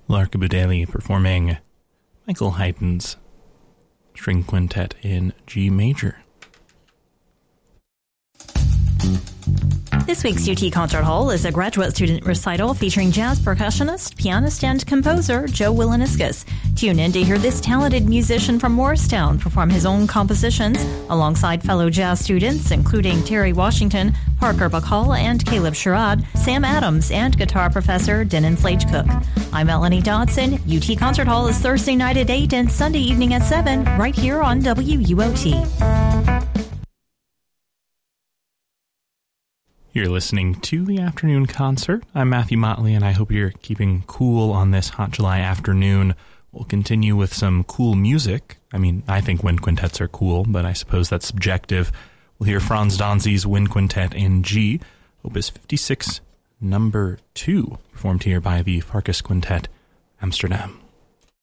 Larka Budeli performing Michael Haydn's String Quintet in G major. This week's UT Concert Hall is a graduate student recital featuring jazz percussionist, pianist, and composer Joe Wilaniskas. Tune in to hear this talented musician from Morristown perform his own compositions alongside fellow jazz students, including Terry Washington, Parker Bacall, and Caleb Sherrod, Sam Adams, and guitar professor Denon Slagecook. I'm Melanie Dodson. UT Concert Hall is Thursday night at 8 and Sunday evening at 7, right here on WUOT. You're listening to the afternoon concert. I'm Matthew Motley, and I hope you're keeping cool on this hot July afternoon. We'll continue with some cool music. I mean, I think wind quintets are cool, but I suppose that's subjective. We'll hear Frans Danzi's Wind Quintet in G, Opus 56, number 2, performed here by the Farkas Quintet, Amsterdam.